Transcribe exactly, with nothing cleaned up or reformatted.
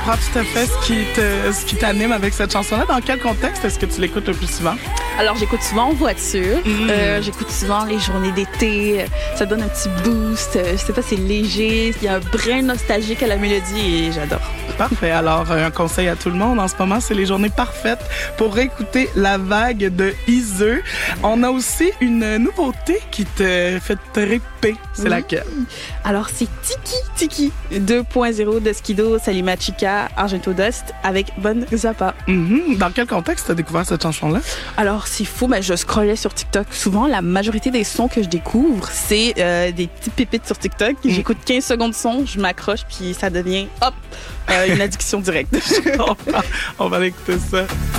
Prends tout à fait ce qui, te, ce qui t'anime avec cette chanson-là. Dans quel contexte est-ce que tu l'écoutes le plus souvent? Alors, j'écoute souvent en voiture. Mmh. Euh, j'écoute souvent les journées d'été. Ça donne un petit boost. Je sais pas, c'est léger. Il y a un brin nostalgique à la mélodie et j'adore. Parfait. Alors, un conseil à tout le monde en ce moment, c'est les journées parfaites pour écouter La Vague de Iseu. On a aussi une nouveauté qui te fait tripper. C'est mmh. laquelle? Alors, c'est Tiki Tiki deux point zéro de Skido, Salima Chica, Argento Dust avec Bonne Zappa. Mm-hmm. Dans quel contexte tu as découvert cette chanson-là? Alors, c'est fou, mais je scrollais sur TikTok. Souvent, la majorité des sons que je découvre, c'est euh, des petites pépites sur TikTok. Mm. J'écoute quinze secondes de son, je m'accroche, puis ça devient, hop, euh, une addiction directe. on va aller écouter ça.